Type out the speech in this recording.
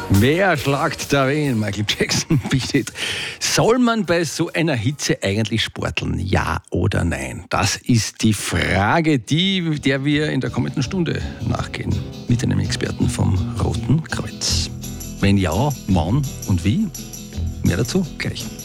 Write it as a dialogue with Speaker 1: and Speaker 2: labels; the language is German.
Speaker 1: Wer schlagt da wen? Michael Jackson bietet. Soll man bei so einer Hitze eigentlich sporteln? Ja oder nein? Das ist die Frage, der wir in der kommenden Stunde nachgehen. Mit einem Experten vom Roten Kreuz. Wenn ja, wann und wie? Mehr dazu gleich.